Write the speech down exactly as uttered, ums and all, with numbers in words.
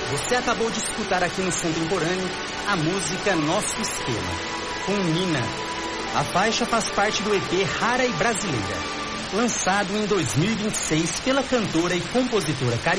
Você acabou de escutar aqui no Contemporâneo a música Nosso Esquema, com Nina. A faixa faz parte do E P Rara e Brasileira, lançado em dois mil e vinte e seis pela cantora e compositora carioca